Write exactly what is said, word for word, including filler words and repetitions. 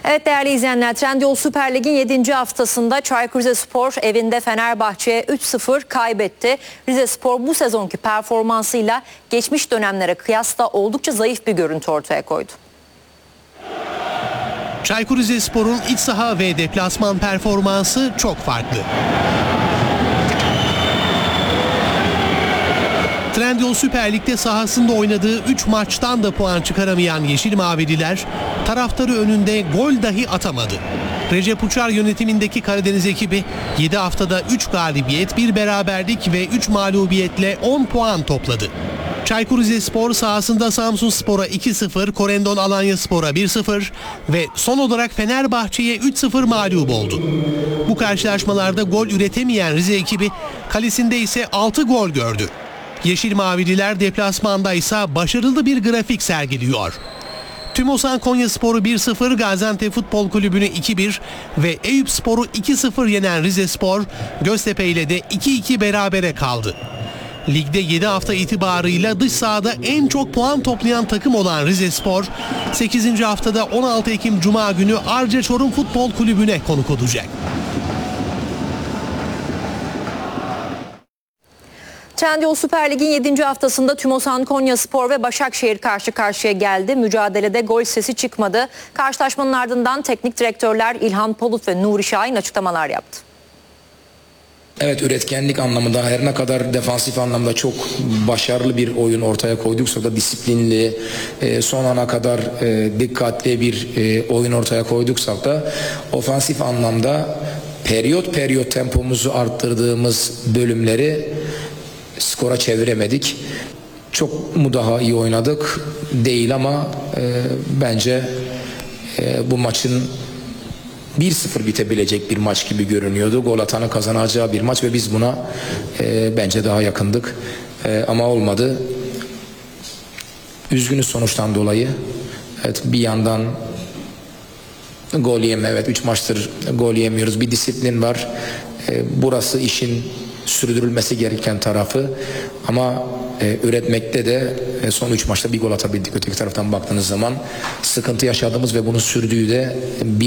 Evet değerli izleyenler, Trendyol Süper Lig'in yedinci haftasında Çaykur Rizespor evinde Fenerbahçe'ye üç sıfır kaybetti. Rizespor bu sezonki performansıyla geçmiş dönemlere kıyasla oldukça zayıf bir görüntü ortaya koydu. Çaykur Rizespor'un iç saha ve deplasman performansı çok farklı. Trendyol Süper Lig'de sahasında oynadığı üç maçtan da puan çıkaramayan Yeşil Mavililer taraftarı önünde gol dahi atamadı. Recep Uçar yönetimindeki Karadeniz ekibi yedi haftada üç galibiyet, bir beraberlik ve üç mağlubiyetle on puan topladı. Çaykur Rizespor sahasında Samsunspor'a iki sıfır, Corendon Alanyaspor'a bir sıfır ve son olarak Fenerbahçe'ye üç sıfır mağlup oldu. Bu karşılaşmalarda gol üretemeyen Rize ekibi kalesinde ise altı gol gördü. Yeşil Mavililer deplasmanda ise başarılı bir grafik sergiliyor. Tümosan Konyaspor'u bir sıfır, Gaziantep Futbol Kulübü'nü iki bir ve Eyüpspor'u iki sıfır yenen Rizespor, Göztepe ile de iki iki berabere kaldı. Ligde yedi hafta itibarıyla dış sahada en çok puan toplayan takım olan Rizespor, sekizinci haftada on altı Ekim Cuma günü Arca Çorum Futbol Kulübü'ne konuk olacak. Trendyol Süper Lig'in yedinci haftasında Tümosan Konyaspor ve Başakşehir karşı karşıya geldi. Mücadelede gol sesi çıkmadı. Karşılaşmanın ardından teknik direktörler İlhan Polut ve Nuri Şahin açıklamalar yaptı. Evet, üretkenlik anlamında her ne kadar defansif anlamda çok başarılı bir oyun ortaya koyduksa da disiplinli, son ana kadar dikkatli bir oyun ortaya koyduksak da ofansif anlamda periyot periyot tempomuzu arttırdığımız bölümleri skora çeviremedik. Çok mu daha iyi oynadık? Değil ama e, bence e, bu maçın bir sıfır bitebilecek bir maç gibi görünüyordu. Gol atanı kazanacağı bir maç ve biz buna e, bence daha yakındık. E, ama olmadı. Üzgünüz sonuçtan dolayı. Evet, bir yandan gol yeme, evet üç maçtır gol yemiyoruz. Bir disiplin var. E, burası işin sürdürülmesi gereken tarafı ama e, üretmekte de e, son üç maçta bir gol atabildik. Öteki taraftan baktığınız zaman sıkıntı yaşadığımız ve bunu sürdüğü de bir